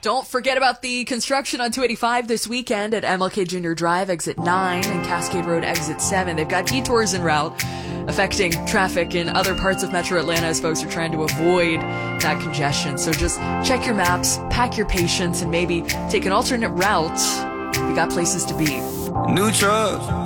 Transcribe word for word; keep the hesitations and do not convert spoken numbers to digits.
Don't forget about the construction on two eighty-five this weekend at M L K Junior Drive, exit nine, and Cascade Road, exit seven. They've got detours en route, affecting traffic in other parts of Metro Atlanta as folks are trying to avoid that congestion. So just check your maps, pack your patience, and maybe take an alternate route. We got places to be. New truck.